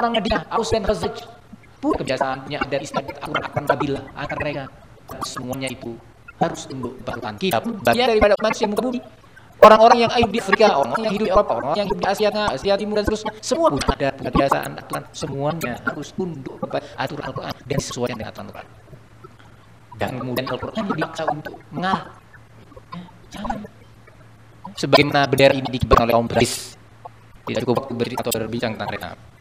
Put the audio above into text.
orang-orang Madinah, Aus dan Khazraj, pun kebiasaannya ada istiadat aturan kabilah antar mereka. Semuanya itu harus tunduk patuhan. Kita pun bagian daripada manusia muka bumi. Orang-orang yang hidup di Afrika, orang yang hidup di Eropa, orang yang hidup di Asia Tengah, Asia Timur dan seterusnya, semua pun ada kebiasaan aturan. Semuanya harus tunduk kepada aturan Al-Quran dan disesuaikan dengan aturan Al-Quran. Dan kemudian Al-Quran dipaksa untuk mengalah. Jangan. Sebagaimana bendera ini dikibarkan oleh kaum Quraisy. Tidak cukup waktu berbicara atau berbincang tentang mereka.